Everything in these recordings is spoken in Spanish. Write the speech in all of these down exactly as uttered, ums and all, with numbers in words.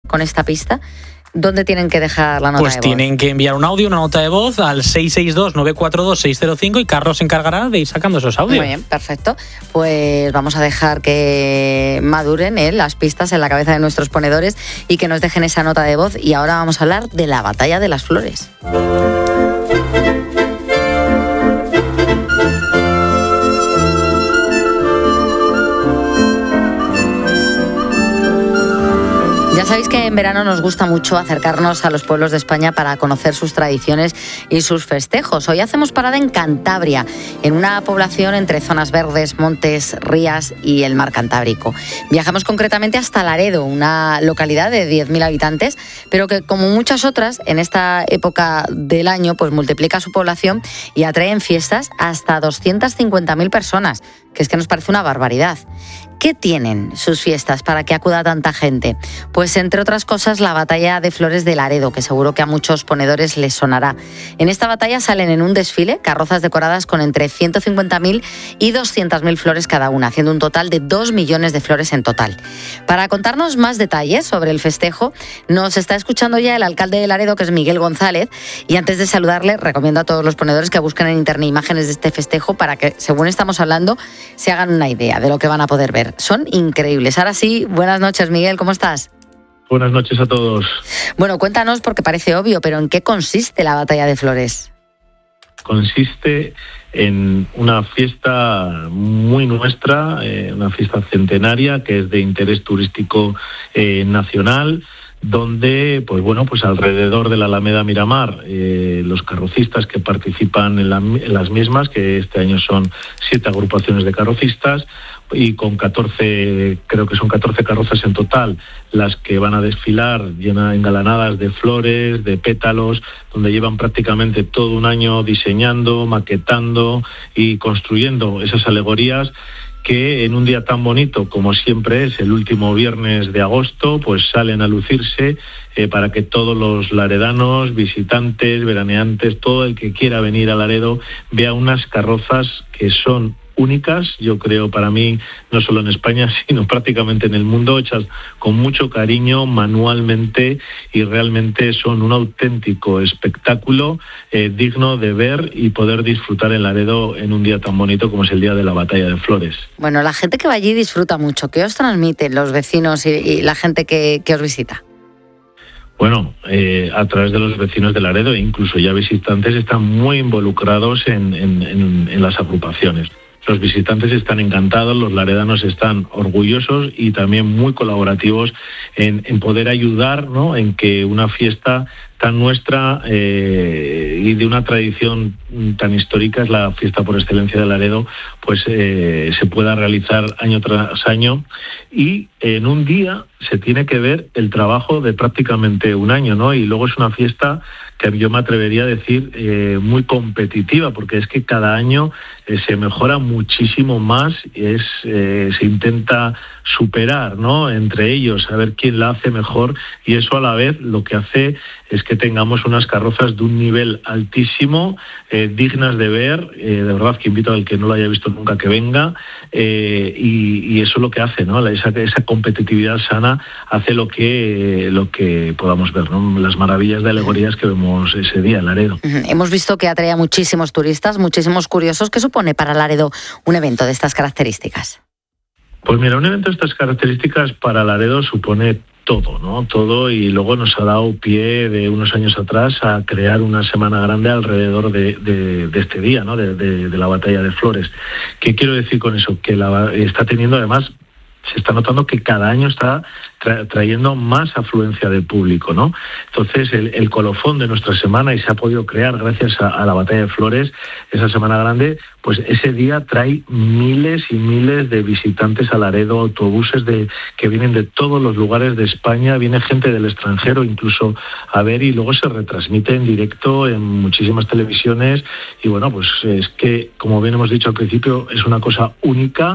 con esta pista, ¿dónde tienen que dejar la nota pues de voz? Pues tienen que enviar un audio, una nota de voz al seis seis dos, nueve cuatro dos, seis cero cinco y Carlos se encargará de ir sacando esos audios. Muy bien, perfecto. Pues vamos a dejar que maduren ¿eh? las pistas en la cabeza de nuestros ponedores y que nos dejen esa nota de voz. Y ahora vamos a hablar de la batalla de las flores. Ya sabéis que en verano nos gusta mucho acercarnos a los pueblos de España para conocer sus tradiciones y sus festejos. Hoy hacemos parada en Cantabria, en una población entre zonas verdes, montes, rías y el mar Cantábrico. Viajamos concretamente hasta Laredo, una localidad de diez mil habitantes, pero que, como muchas otras, en esta época del año, pues multiplica su población y atrae en fiestas hasta doscientas cincuenta mil personas, que es que nos parece una barbaridad. ¿Qué tienen sus fiestas para que acuda tanta gente? Pues entre otras cosas la batalla de flores de Laredo, que seguro que a muchos ponedores les sonará. En esta batalla salen en un desfile carrozas decoradas con entre ciento cincuenta mil y doscientas mil flores cada una, haciendo un total de dos millones de flores en total. Para contarnos más detalles sobre el festejo, nos está escuchando ya el alcalde de Laredo, que es Miguel González, y antes de saludarle, recomiendo a todos los ponedores que busquen en internet imágenes de este festejo para que, según estamos hablando, se hagan una idea de lo que van a poder ver. Son increíbles. Ahora sí, buenas noches, Miguel, ¿cómo estás? Buenas noches a todos. Bueno, cuéntanos, porque parece obvio, pero ¿en qué consiste la batalla de flores? Consiste en una fiesta muy nuestra, eh, una fiesta centenaria que es de interés turístico eh, nacional, donde, pues bueno, pues alrededor de la Alameda Miramar, eh, los carrocistas que participan en, la, en las mismas, que este año son siete agrupaciones de carrocistas, y con catorce, creo que son catorce carrozas en total, las que van a desfilar llenas, engalanadas de flores, de pétalos, donde llevan prácticamente todo un año diseñando, maquetando y construyendo esas alegorías, que en un día tan bonito como siempre es el último viernes de agosto, pues salen a lucirse eh, para que todos los laredanos, visitantes, veraneantes, todo el que quiera venir a Laredo vea unas carrozas que son únicas, yo creo, para mí, no solo en España, sino prácticamente en el mundo, hechas con mucho cariño, manualmente, y realmente son un auténtico espectáculo eh, digno de ver y poder disfrutar en Laredo en un día tan bonito como es el Día de la Batalla de Flores. Bueno, la gente que va allí disfruta mucho. ¿Qué os transmiten los vecinos y, y la gente que, que os visita? Bueno, eh, a través de los vecinos de Laredo, e incluso ya visitantes, están muy involucrados en, en, en, en las agrupaciones. Los visitantes están encantados, los laredanos están orgullosos y también muy colaborativos en, en poder ayudar, ¿no?, en que una fiesta tan nuestra eh, y de una tradición tan histórica, es la fiesta por excelencia de Laredo, pues eh, se pueda realizar año tras año, y en un día se tiene que ver el trabajo de prácticamente un año, ¿no? Y luego es una fiesta que yo me atrevería a decir eh, muy competitiva, porque es que cada año eh, se mejora muchísimo más, es eh, se intenta superar, ¿no?, entre ellos, a ver quién la hace mejor, y eso a la vez lo que hace es que tengamos unas carrozas de un nivel altísimo, eh, dignas de ver, eh, de verdad que invito al que no lo haya visto nunca que venga, eh, y, y eso es lo que hace, ¿no?, esa, esa competitividad sana hace lo que, lo que podamos ver, ¿no?, las maravillas de alegorías que vemos ese día en Laredo. Hemos visto que atrae a muchísimos turistas, muchísimos curiosos. ¿Qué supone para Laredo un evento de estas características? Pues mira, un evento de estas características para Laredo supone todo, ¿no? Todo, y luego nos ha dado pie de unos años atrás a crear una semana grande alrededor de, de, de este día, ¿no?, de, de, de la Batalla de Flores. ¿Qué quiero decir con eso? Que la, está teniendo, además, se está notando que cada año está tra- trayendo más afluencia del público, ¿no? Entonces, el, el colofón de nuestra semana, y se ha podido crear gracias a, a la Batalla de Flores, esa semana grande, pues ese día trae miles y miles de visitantes a Laredo, autobuses de que vienen de todos los lugares de España, viene gente del extranjero incluso a ver, y luego se retransmite en directo en muchísimas televisiones, y bueno, pues es que, como bien hemos dicho al principio, es una cosa única,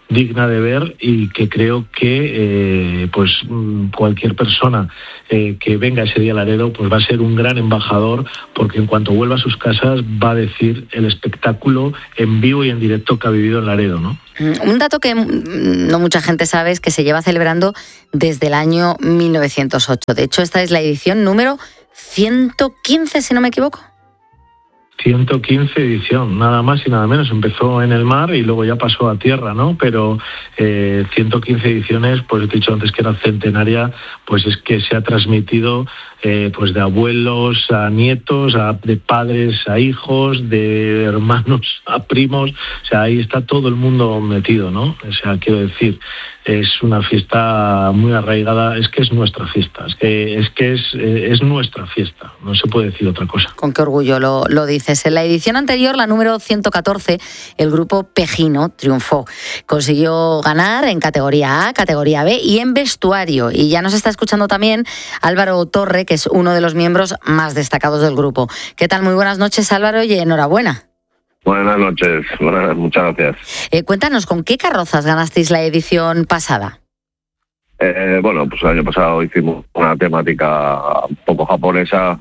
digna de ver y que creo que eh, pues cualquier persona eh, que venga ese día a Laredo pues va a ser un gran embajador, porque en cuanto vuelva a sus casas va a decir el espectáculo en vivo y en directo que ha vivido en Laredo, ¿no? Un dato que no mucha gente sabe es que se lleva celebrando desde el año mil novecientos ocho. De hecho, esta es la edición número ciento quince, si no me equivoco. ciento quince edición, nada más y nada menos. Empezó en el mar y luego ya pasó a tierra, ¿no? Pero eh, ciento quince ediciones, pues he dicho antes que era centenaria, pues es que se ha transmitido eh, pues de abuelos a nietos, a, de padres a hijos, de hermanos a primos. O sea, ahí está todo el mundo metido, ¿no? O sea, quiero decir, es una fiesta muy arraigada, es que es nuestra fiesta, es que es, que es, eh, es nuestra fiesta, no se puede decir otra cosa. Con qué orgullo lo, lo dices. En la edición anterior, la número ciento catorce, el grupo Pejino triunfó. Consiguió ganar en categoría A, categoría B y en vestuario. Y ya nos está escuchando también Álvaro Torre, que es uno de los miembros más destacados del grupo. ¿Qué tal? Muy buenas noches, Álvaro, y enhorabuena. Buenas noches, buenas, muchas gracias. Eh, cuéntanos, ¿con qué carrozas ganasteis la edición pasada? Eh, bueno, pues el año pasado hicimos una temática un poco japonesa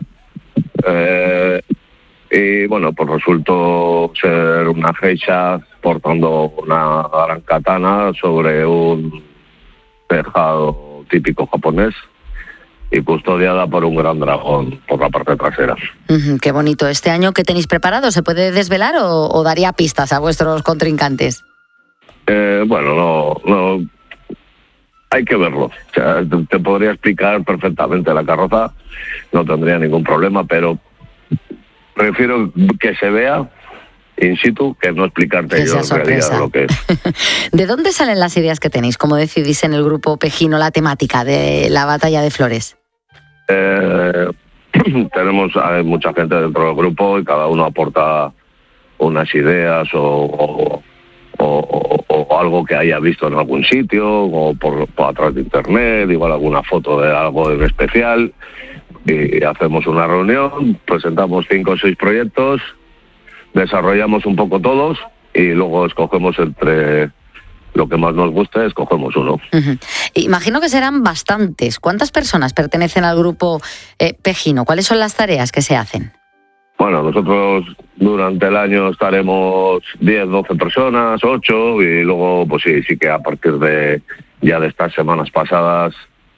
eh, y bueno, pues resultó ser una geisha portando una gran katana sobre un tejado típico japonés y custodiada por un gran dragón por la parte trasera. Uh-huh, qué bonito. ¿Este año qué tenéis preparado? ¿Se puede desvelar o, o daría pistas a vuestros contrincantes? Eh, bueno, no, no, hay que verlo. O sea, te, te podría explicar perfectamente la carroza, no tendría ningún problema, pero prefiero que se vea in situ que no explicarte que yo en realidad lo que es. ¿De dónde salen las ideas que tenéis? ¿Cómo decidís en el grupo Pejino la temática de la batalla de flores? Eh, tenemos hay mucha gente dentro del grupo y cada uno aporta unas ideas o, o, o, o algo que haya visto en algún sitio o por, por a través de internet, igual alguna foto de algo en especial, y hacemos una reunión, presentamos cinco o seis proyectos, desarrollamos un poco todos y luego escogemos entre lo que más nos guste, escogemos uno. Uh-huh. Imagino que serán bastantes. ¿Cuántas personas pertenecen al grupo eh, Pejino? ¿Cuáles son las tareas que se hacen? Bueno, nosotros durante el año estaremos diez, doce personas, ocho, y luego pues sí, sí que a partir de ya de estas semanas pasadas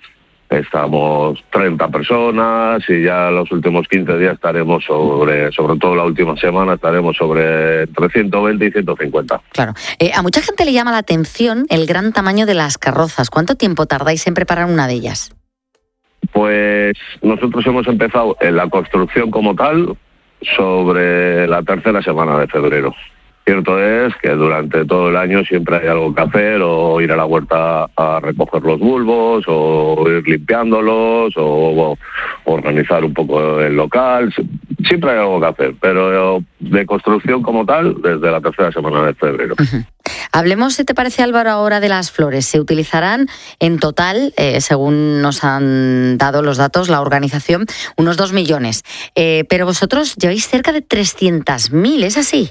estamos treinta personas y ya los últimos quince días estaremos sobre, sobre todo la última semana, estaremos sobre entre ciento veinte y ciento cincuenta. Claro. Eh, a mucha gente le llama la atención el gran tamaño de las carrozas. ¿Cuánto tiempo tardáis en preparar una de ellas? Pues nosotros hemos empezado en la construcción como tal sobre la tercera semana de febrero. Cierto es que durante todo el año siempre hay algo que hacer, o ir a la huerta a recoger los bulbos, o ir limpiándolos, o, o organizar un poco el local. Siempre hay algo que hacer, pero de construcción como tal, desde la tercera semana de febrero. Uh-huh. Hablemos, si te parece, Álvaro, ahora de las flores. Se utilizarán en total, eh, según nos han dado los datos, la organización, unos dos millones. Eh, pero vosotros lleváis cerca de trescientas mil, ¿es así?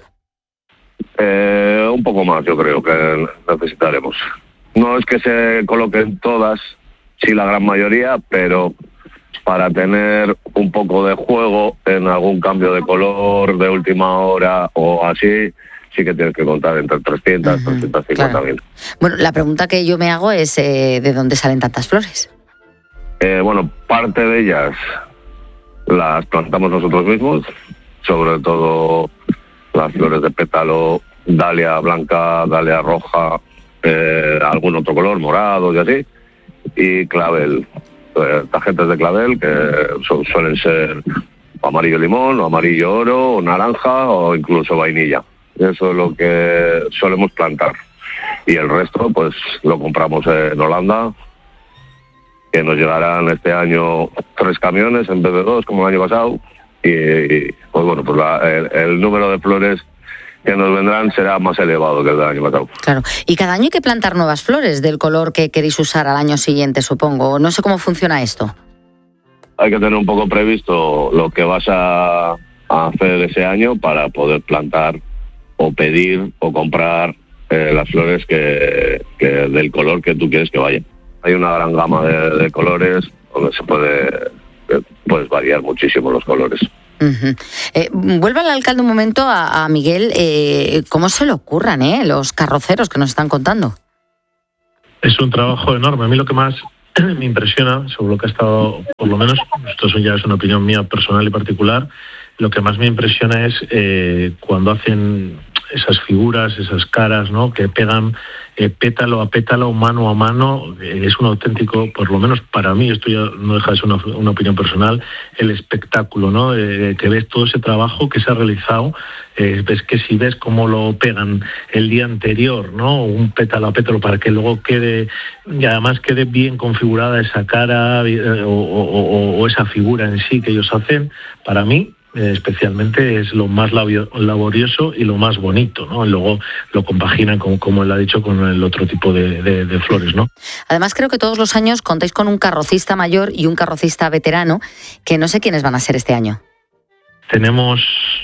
Eh, un poco más, yo creo que necesitaremos. No es que se coloquen todas, sí la gran mayoría, pero para tener un poco de juego en algún cambio de color de última hora o así, sí que tienes que contar entre trescientas, uh-huh, trescientas cincuenta mil. Claro. Bueno, la pregunta que yo me hago es eh, ¿de dónde salen tantas flores? Eh, bueno, parte de ellas las plantamos nosotros mismos, sobre todo las flores de pétalo, dalia blanca, dalia roja, eh, algún otro color, morado y así, y clavel, eh, tarjetas de clavel que su, suelen ser amarillo limón, o amarillo oro, o naranja, o incluso vainilla. Eso es lo que solemos plantar. Y el resto, pues, lo compramos en Holanda, que nos llegarán este año tres camiones en vez de dos, como el año pasado. Y, pues bueno, pues la, el, el número de flores que nos vendrán será más elevado que el del año pasado. Claro. Y cada año hay que plantar nuevas flores del color que queréis usar al año siguiente, supongo. No sé cómo funciona esto. Hay que tener un poco previsto lo que vas a, a hacer ese año para poder plantar o pedir o comprar eh, las flores que, que del color que tú quieres que vayan. Hay una gran gama de, de colores donde se puede eh, puedes variar muchísimo los colores. Uh-huh. Eh, vuelve al alcalde un momento a, a Miguel. Eh, ¿Cómo se le ocurran eh, los carroceros que nos están contando? Es un trabajo enorme. A mí lo que más me impresiona, sobre lo que ha estado, por lo menos, esto ya es una opinión mía personal y particular, lo que más me impresiona es eh, cuando hacen esas figuras, esas caras, ¿no?, que pegan eh, pétalo a pétalo, mano a mano. Eh, es un auténtico, por lo menos para mí, esto ya no deja de ser una, una opinión personal, el espectáculo, ¿no?, eh, que ves todo ese trabajo que se ha realizado. Eh, ves que si ves cómo lo pegan el día anterior, ¿no?, un pétalo a pétalo, para que luego quede, y además quede bien configurada esa cara eh, o, o, o esa figura en sí que ellos hacen, para mí eh, especialmente es lo más labio, laborioso y lo más bonito, ¿no? Y luego lo compaginan, como, como él ha dicho, con el otro tipo de, de, de flores, ¿no? Además, creo que todos los años contáis con un carrocista mayor y un carrocista veterano, que no sé quiénes van a ser este año. Tenemos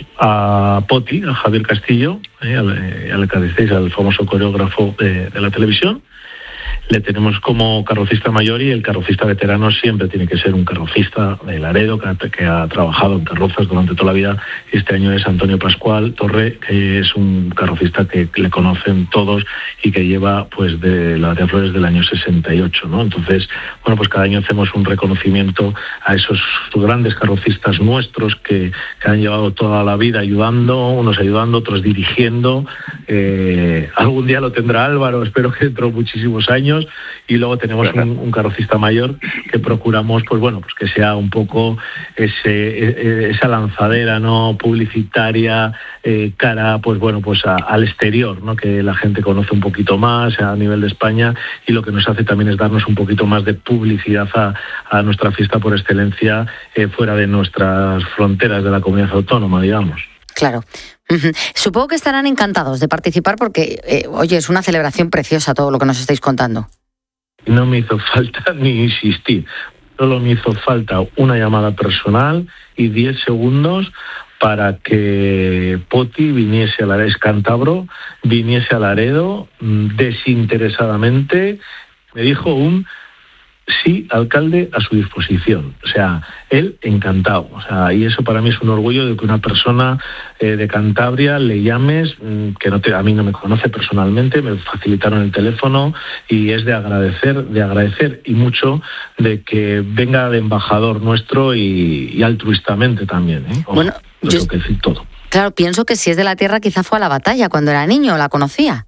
a Poti, a Javier Castillo, eh, al, eh, al que decís, al famoso coreógrafo de, de la televisión. Le tenemos como carrocista mayor, y el carrocista veterano siempre tiene que ser un carrocista de Laredo, que ha, que ha trabajado en carrozas durante toda la vida. Este año es Antonio Pascual Torre, que es un carrocista que le conocen todos y que lleva pues de la de Flores del año sesenta y ocho, ¿no? Entonces, bueno, pues cada año hacemos un reconocimiento a esos grandes carrocistas nuestros que, que han llevado toda la vida ayudando, unos ayudando, otros dirigiendo. Eh, algún día lo tendrá Álvaro, espero que dentro de muchísimos años. Y luego tenemos un, un carrocista mayor que procuramos, pues bueno, pues que sea un poco ese, esa lanzadera, ¿no?, publicitaria, eh, cara, pues bueno, pues a, al exterior, ¿no?, que la gente conoce un poquito más a nivel de España, y lo que nos hace también es darnos un poquito más de publicidad a, a nuestra fiesta por excelencia eh, fuera de nuestras fronteras de la comunidad autónoma, digamos. Claro. Supongo que estarán encantados de participar porque, eh, oye, es una celebración preciosa todo lo que nos estáis contando. No me hizo falta ni insistir. Solo me hizo falta una llamada personal y diez segundos para que Poti viniese a Laredo, es cántabro, viniese a Laredo desinteresadamente. Me dijo un sí, alcalde, a su disposición. O sea, él encantado. O sea, y eso para mí es un orgullo de que una persona eh, de Cantabria le llames, que no te, a mí no me conoce personalmente, me facilitaron el teléfono, y es de agradecer, de agradecer y mucho de que venga de embajador nuestro y, y altruistamente también, ¿eh? Ojo, bueno, lo yo, tengo que decir todo. Claro, pienso que si es de la tierra quizá fue a la batalla cuando era niño, la conocía.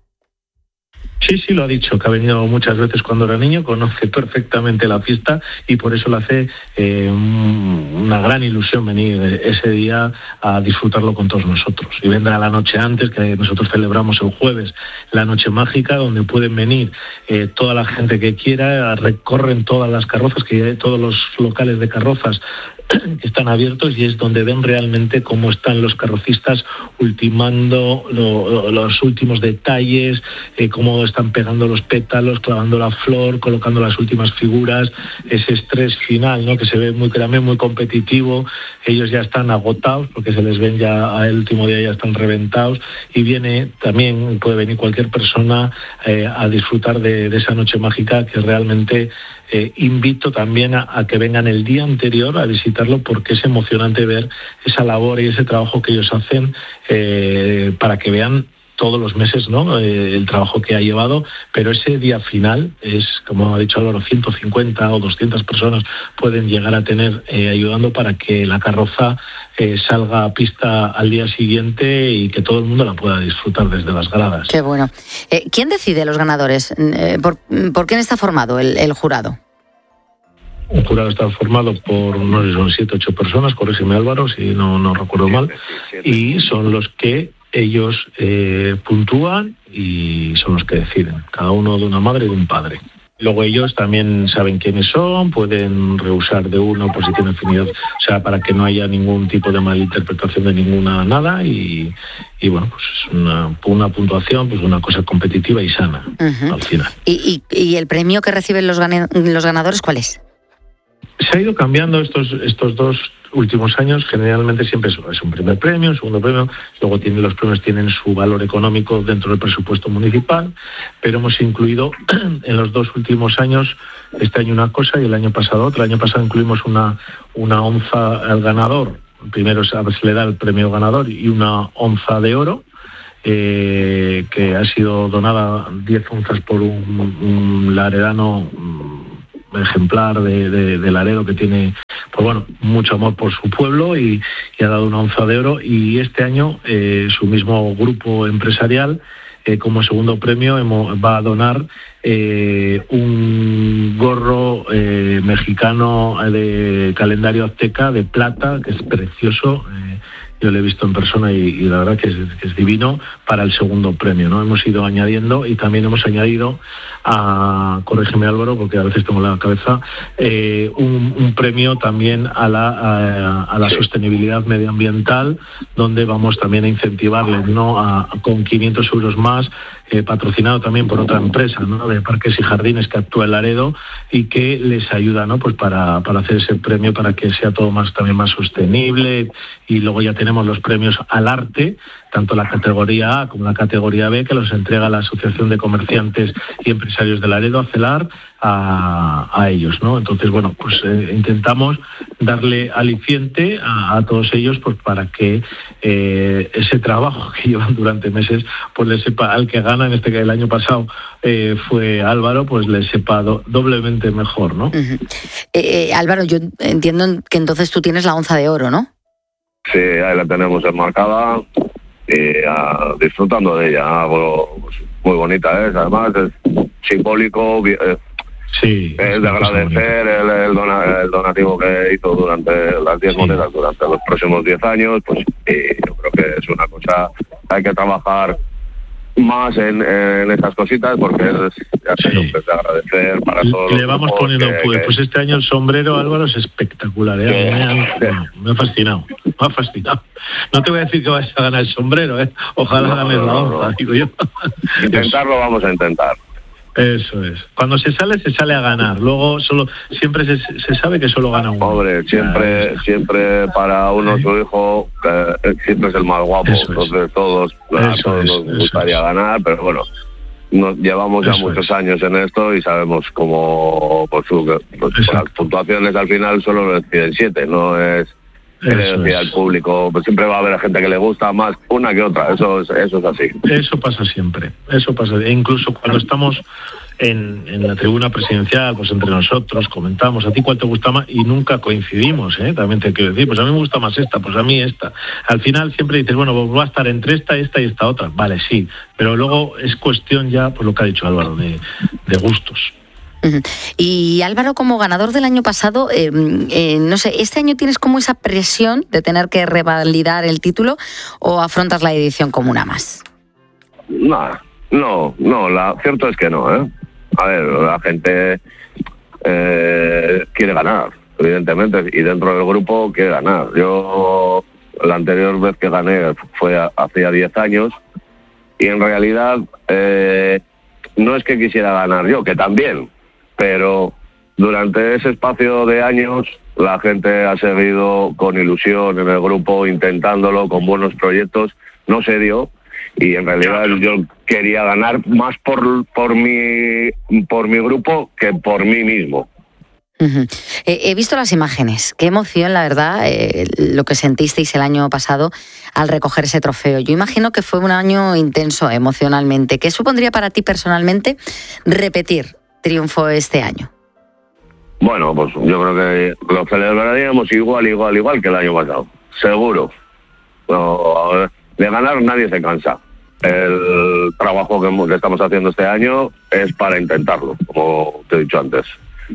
Sí, sí, lo ha dicho, que ha venido muchas veces cuando era niño, conoce perfectamente la fiesta, y por eso le hace eh, una gran ilusión venir ese día a disfrutarlo con todos nosotros. Y vendrá la noche antes, que nosotros celebramos el jueves, la noche mágica, donde pueden venir eh, toda la gente que quiera, recorren todas las carrozas, que hay todos los locales de carrozas que están abiertos, y es donde ven realmente cómo están los carrocistas ultimando lo, los últimos detalles, eh, cómo están pegando los pétalos, clavando la flor, colocando las últimas figuras, ese estrés final, ¿no?, que se ve muy, créanme, muy competitivo. Ellos ya están agotados porque se les ven ya al último día, ya están reventados, y viene también, puede venir cualquier persona eh, a disfrutar de, de esa noche mágica, que realmente eh, invito también a, a que vengan el día anterior a visitarlo, porque es emocionante ver esa labor y ese trabajo que ellos hacen eh, para que vean todos los meses, ¿no?, eh, el trabajo que ha llevado, pero ese día final es, como ha dicho Álvaro, ciento cincuenta o doscientas personas pueden llegar a tener eh, ayudando para que la carroza eh, salga a pista al día siguiente y que todo el mundo la pueda disfrutar desde las gradas. Qué bueno. Eh, ¿Quién decide los ganadores? Eh, ¿por, ¿Por quién está formado el, el jurado? Un jurado está formado por, no sé, son siete, ocho personas, corrígeme Álvaro si no, no recuerdo mal, y son los que ellos eh, puntúan y son los que deciden, cada uno de una madre y de un padre. Luego ellos también saben quiénes son, pueden rehusar de uno por si tienen afinidad, o sea, para que no haya ningún tipo de malinterpretación de ninguna nada, y, y bueno, pues es una, una puntuación, pues una cosa competitiva y sana, uh-huh, al final. ¿Y, y, y el premio que reciben los, gan- los ganadores cuál es? Se ha ido cambiando estos estos dos últimos años. Generalmente siempre es, es un primer premio, un segundo premio, luego tienen, los premios tienen su valor económico dentro del presupuesto municipal, pero hemos incluido en los dos últimos años, este año una cosa y el año pasado otra. El año pasado incluimos una, una onza al ganador. Primero se le da el premio ganador y una onza de oro, eh, que ha sido donada diez onzas por un, un laredano ejemplar de, de, de Laredo, que tiene, pues bueno, mucho amor por su pueblo y, y ha dado una onza de oro. Y este año eh, su mismo grupo empresarial, eh, como segundo premio, hemos, va a donar eh, un gorro eh, mexicano de calendario azteca de plata, que es precioso. Eh, yo lo he visto en persona y, y la verdad que es, que es divino, para el segundo premio, ¿no? Hemos ido añadiendo y también hemos añadido a, corrígeme Álvaro, porque a veces tengo la cabeza, eh, un, un premio también a la, a, a la sostenibilidad medioambiental, donde vamos también a incentivarles, ¿no? A, con quinientos euros más, eh, patrocinado también por otra empresa, ¿no? De Parques y Jardines que actúa en Laredo y que les ayuda, ¿no? Pues para, para hacer ese premio, para que sea todo más también más sostenible. Y luego ya tenemos los premios al arte, tanto la categoría A como la categoría B, que los entrega la Asociación de Comerciantes y Empresarios de Laredo, ACELAR, a, a ellos, ¿no? Entonces, bueno, pues eh, intentamos darle aliciente a, a todos ellos, pues para que eh, ese trabajo que llevan durante meses, pues les sepa, al que gana, en este que el año pasado eh, fue Álvaro, pues les sepa do, doblemente mejor, ¿no? Uh-huh. eh, eh, Álvaro, yo entiendo que entonces tú tienes la onza de oro, ¿no? Sí, ahí la tenemos enmarcada y uh, disfrutando de ella. Algo pues, muy bonita es, además es simbólico, eh, sí, es de agradecer el, el, dona, el donativo que hizo durante las diez sí. monedas durante los próximos diez años, pues y yo creo que es una cosa, hay que trabajar más en, en estas cositas, porque es, ya sé, sí. es de agradecer para todos. Le vamos poniendo, que, pues, que... pues este año el sombrero, Álvaro, es espectacular, ¿eh? Sí. Me, ha, bueno, me ha fascinado, me ha fascinado. No te voy a decir que vas a ganar el sombrero, ¿eh? Ojalá no, ganes no, la onza, no. digo yo. Intentarlo vamos a intentar. Eso es. Cuando se sale, se sale a ganar. Luego solo siempre se, se sabe que solo gana uno. Hombre, siempre, claro. siempre para uno su hijo eh, siempre es el más guapo. Eso Entonces es. todos, a todos es, nos gustaría es. ganar, pero bueno, nos llevamos ya eso muchos es. años en esto y sabemos cómo por su pues, las puntuaciones al final solo lo deciden siete, no es que le decía al público, pues siempre va a haber gente que le gusta más una que otra, eso es, eso es así. Eso pasa siempre, eso pasa, e incluso cuando estamos en, en la tribuna presidencial, pues entre nosotros comentamos, a ti cuál te gusta más, y nunca coincidimos, ¿eh? También te quiero decir, pues a mí me gusta más esta, pues a mí esta. Al final siempre dices, bueno, pues va a estar entre esta, esta y esta otra, vale, sí, pero luego es cuestión ya, pues lo que ha dicho Álvaro, de, de gustos. Y Álvaro, como ganador del año pasado, eh, eh, no sé, ¿este año tienes como esa presión de tener que revalidar el título o afrontas la edición como una más? No, no, no, la, cierto es que no, ¿eh? A ver, la gente eh, quiere ganar, evidentemente, y dentro del grupo quiere ganar. Yo, la anterior vez que gané fue hacía diez años y en realidad eh, no es que quisiera ganar yo, que también, pero durante ese espacio de años la gente ha seguido con ilusión en el grupo, intentándolo con buenos proyectos, no se dio y en realidad yo quería ganar más por por mi por mi grupo que por mí mismo. Uh-huh. Eh, he visto las imágenes, qué emoción, la verdad, eh, lo que sentisteis el año pasado al recoger ese trofeo. Yo imagino que fue un año intenso emocionalmente. ¿Qué supondría para ti personalmente repetir triunfo este año? Bueno, pues yo creo que lo celebraríamos igual, igual, igual que el año pasado, seguro. No, de ganar nadie se cansa. El trabajo que estamos haciendo este año es para intentarlo, como te he dicho antes.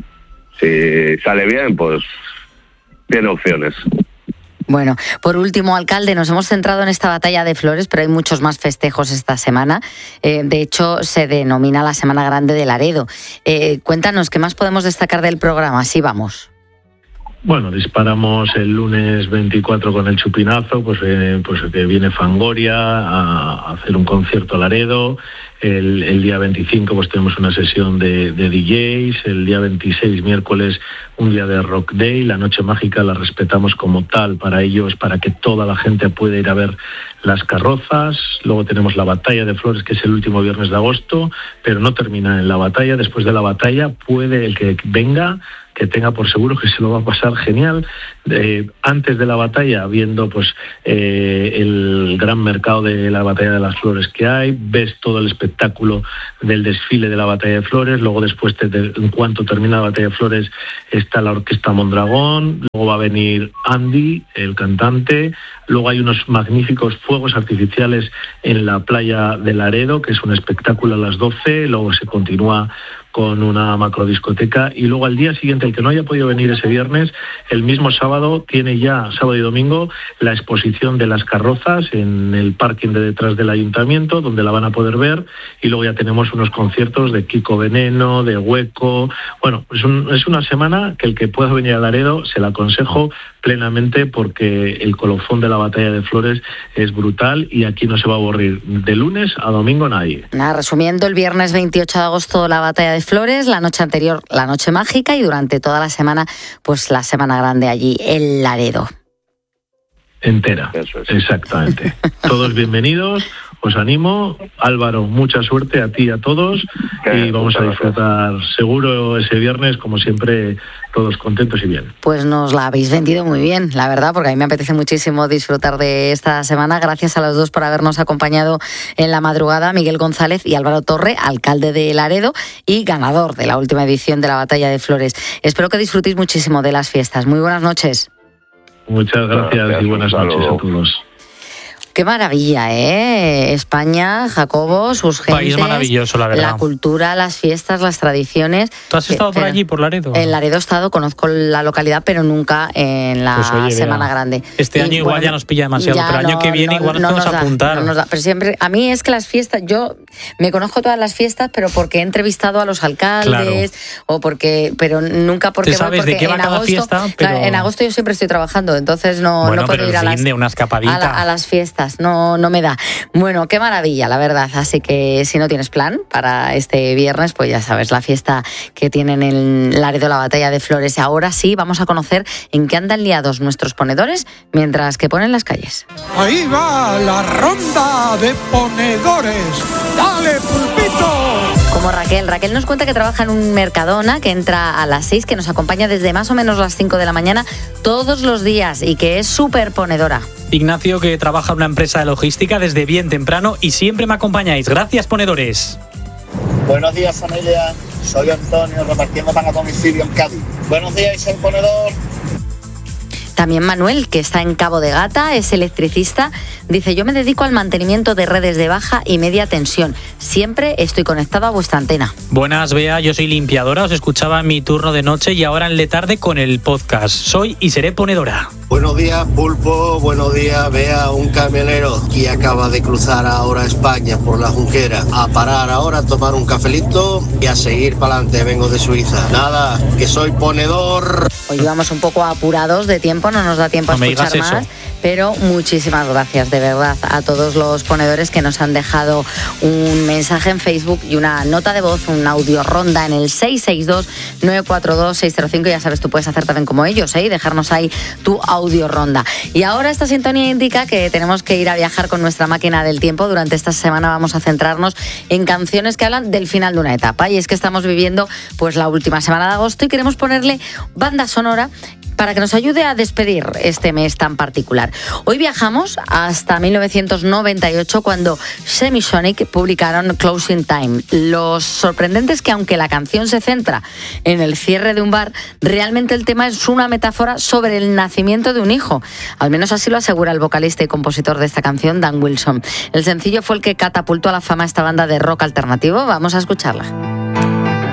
Si sale bien, pues tiene opciones. Bueno, por último, alcalde, nos hemos centrado en esta batalla de flores, pero hay muchos más festejos esta semana. Eh, de hecho, se denomina la Semana Grande de Laredo. Eh, cuéntanos, ¿qué más podemos destacar del programa? Así vamos. Bueno, disparamos el lunes veinticuatro con el Chupinazo, pues, eh, pues que viene Fangoria a hacer un concierto a Laredo. El, el día veinticinco pues tenemos una sesión de, de D Js. El día veintiséis, miércoles, un día de Rock Day. La Noche Mágica la respetamos como tal para ellos, para que toda la gente pueda ir a ver las carrozas. Luego tenemos la Batalla de Flores, que es el último viernes de agosto, pero no termina en la batalla. Después de la batalla puede el que venga, que tenga por seguro que se lo va a pasar genial. Eh, antes de la batalla, viendo pues eh, el gran mercado de la Batalla de las Flores que hay, ves todo el espectáculo del desfile de la Batalla de Flores. Luego después, de, de, en cuanto termina la Batalla de Flores, está la Orquesta Mondragón. Luego va a venir Andy, el cantante. Luego hay unos magníficos fuegos artificiales en la playa de Laredo, que es un espectáculo a las doce. Luego se continúa con una macrodiscoteca, y luego al día siguiente, el que no haya podido venir ese viernes, el mismo sábado tiene ya, sábado y domingo, la exposición de las carrozas en el parking de detrás del ayuntamiento, donde la van a poder ver, y luego ya tenemos unos conciertos de Kiko Veneno, de Hueco. Bueno, es, un, es una semana que el que pueda venir a Laredo se la aconsejo plenamente, porque el colofón de la Batalla de Flores es brutal y aquí no se va a aburrir de lunes a domingo nadie. Nada, resumiendo, el viernes veintiocho de agosto la Batalla de Flores, la noche anterior la Noche Mágica y durante toda la semana pues la Semana Grande allí en Laredo. Entera, eso es. Exactamente. Todos bienvenidos, os animo. Álvaro, mucha suerte a ti y a todos, y vamos a disfrutar seguro ese viernes, como siempre, todos contentos y bien. Pues nos la habéis vendido muy bien, la verdad, porque a mí me apetece muchísimo disfrutar de esta semana. Gracias a los dos por habernos acompañado en la madrugada, Miguel González y Álvaro Torre, alcalde de Laredo y ganador de la última edición de la Batalla de Flores. Espero que disfrutéis muchísimo de las fiestas. Muy buenas noches. Muchas gracias, gracias y buenas noches a todos. Qué maravilla, ¿eh? España, Jacobo, sus gentes. País maravilloso, la verdad. La cultura, las fiestas, las tradiciones. ¿Tú has estado por allí, por Laredo? En Laredo he estado, conozco la localidad, pero nunca en la pues oye, Semana vea. Grande. Este y, año igual bueno, ya nos pilla demasiado, pero el año no, que viene no, igual nos no podemos nos da, apuntar. No nos da. Pero siempre, a mí es que las fiestas, yo me conozco todas las fiestas, pero porque he entrevistado a los alcaldes, claro. o porque, pero nunca porque... ¿Te sabes porque de qué va en cada agosto, fiesta? Pero... En agosto yo siempre estoy trabajando, entonces no, bueno, no puedo ir a las, de una escapadita. A, la, a las fiestas, no, no me da. Bueno, qué maravilla, la verdad. Así que si no tienes plan para este viernes, pues ya sabes, la fiesta que tienen en Laredo, la Batalla de Flores. Ahora sí, vamos a conocer en qué andan liados nuestros ponedores mientras que ponen las calles. Ahí va la ronda de ponedores. ¡Dale, pulpito! Como Raquel. Raquel nos cuenta que trabaja en un Mercadona que entra a las seis, que nos acompaña desde más o menos las cinco de la mañana todos los días y que es súper ponedora. Ignacio, que trabaja en una empresa de logística desde bien temprano y siempre me acompañáis. Gracias, ponedores. Buenos días, familia. Soy Antonio, repartiendo pan a domicilio en Cádiz. Buenos días, soy ponedor. También Manuel, que está en Cabo de Gata, es electricista. Dice, yo me dedico al mantenimiento de redes de baja y media tensión. Siempre estoy conectado a vuestra antena. Buenas, Bea, yo soy limpiadora. Os escuchaba en mi turno de noche y ahora en la tarde con el podcast. Soy y seré ponedora. Buenos días, Pulpo. Buenos días, Bea, un camionero que acaba de cruzar ahora España por la Junquera. A parar ahora, a tomar un cafelito y a seguir para adelante. Vengo de Suiza. Nada, que soy ponedor. Hoy vamos un poco apurados de tiempo, no nos da tiempo a no escuchar más, eso. Pero muchísimas gracias de verdad a todos los ponedores que nos han dejado un mensaje en Facebook y una nota de voz, un audio ronda en el seis seis dos, nueve cuatro dos, seis cero cinco. Ya sabes, tú puedes hacer también como ellos, ¿eh? Y dejarnos ahí tu audio ronda. Y ahora esta sintonía indica que tenemos que ir a viajar con nuestra máquina del tiempo. Durante esta semana vamos a centrarnos en canciones que hablan del final de una etapa, y es que estamos viviendo pues la última semana de agosto y queremos ponerle banda sonora para que nos ayude a despedir este mes tan particular. Hoy viajamos hasta mil novecientos noventa y ocho, cuando Semisonic publicaron Closing Time. Lo sorprendente es que aunque la canción se centra en el cierre de un bar, realmente el tema es una metáfora sobre el nacimiento de un hijo. Al menos así lo asegura el vocalista y compositor de esta canción, Dan Wilson. El sencillo fue el que catapultó a la fama a esta banda de rock alternativo. Vamos a escucharla.